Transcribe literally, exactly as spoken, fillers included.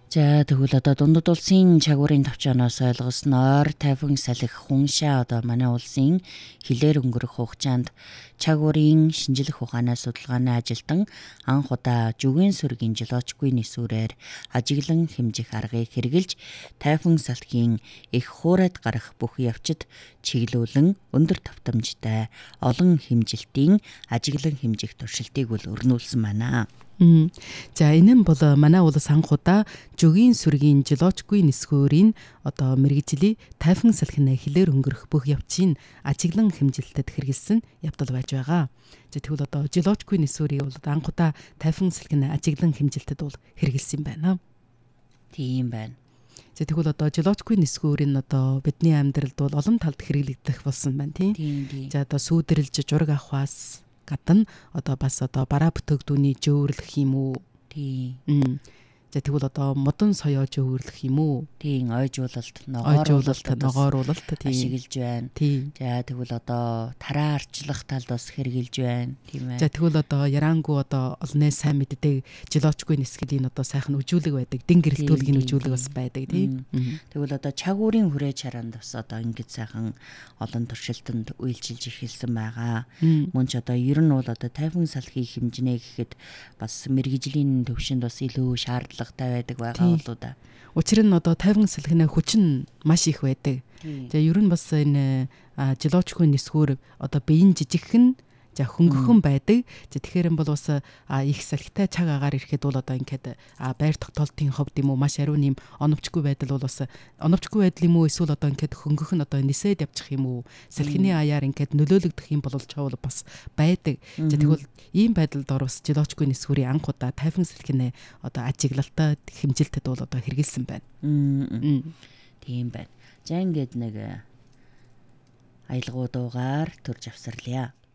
За тэгвэл одоо дундад улсын чагуурын тавчаанаас ойлгосноор тайфун салхи хуншаа одоо манай улсын хилээр өнгөрөх хугацаанд чагуурын шинжлэх ухааны судалгааны ажилтан анх удаа жүгийн сүргийн жолоочгүй нисүүрээр ажиглан хэмжих аргыг хэрэгжилж тайфун салхигийн их хуурайд гарах бүх явцад чиглүүлэн өндөр тавтамжтай олон хэмжилтийн ажиглан хэмжих туршилтыг бол өрнүүлсэн байна. Mm. За энэ нь бол манай улс анх удаа жүгийн сүргийн жолоочгүй нисгүүрийн одоо мэргэжлийн тайфун салхины хилээр өнгөрөх бүх явцын ажиглан хэмжилтэд хэрэгэлсэн явдал байж байгаа. За тэгвэл одоо жолоочгүй нисгүүрийг бол анх удаа тайфун салхины ажиглан хэмжилтэд бол хэрэгэлсэн байна. Тийм байна. За тэгвэл одоо жолоочгүй нисгүүр нь одоо бидний амьдралд бол олон талд хэрэглэгдэх болсон байна тийм. За одоо сүйдрэлж жураг авахаас гадна одоо бас одоо бараа бүтээгдүүний жөөрлөх юм уу? Тийм. За тэгвэл одоо модон соёо жөөрлөх юм уу? Тийм, ойжуулалт, ногооруулалт, ногооруулалт тийм ашиглаж байна. Тийм. За тэгвэл одоо тараа арчлах талд бас хэрэгжилж байна. Тийм ээ. За тэгвэл одоо яраангу одоо олны сайн мэддэг жолоочгүй нисгэлийн одоо сайхан үжүүлэг байдаг. Дин гэрэлтүүлгийн үжүүлэг бас байдаг тийм. Тэгвэл одоо чагуурын хүрээ чаранд бас одоо ингэж сайхан олон туршилтанд үйлчилж эхэлсэн байгаа. Мөн ч одоо ер нь бол одоо тайфун салхи хэмжнэ гэхэд бас мэргэжлийн төвшөнд бас илүү шаардлагатай байдаг байгаа болоо да. Учир нь одоо тайван салхины хүч нь маш их байдаг. За ер нь бас энэ жолоочгүй нисгүүр одоо биеийн жижигхэн за хөнгөхөн байдаг. За тэгэхээр энэ бол бас их салхитай цаг агаар ирэхэд бол одоо ингээд байр тогтоолтын ховд юм уу маш ариун юм оновчгүй байдал бол бас оновчгүй байдал юм уу эсвэл одоо ингээд хөнгөх нь одоо нисээд явчих юм уу салхины аяар ингээд нөлөөлөгдөх юм бол чавал бас байдаг. За тэгвэл ийм байдалд орос жолоочгүй нисгүүрийн анх удаа тайфун салхины одоо ажиглалтад хэмжилтэд бол одоо хэрэгэлсэн байна. Тийм байна. За ингээд нэг аялгуудуугаар төрж авсарлаа.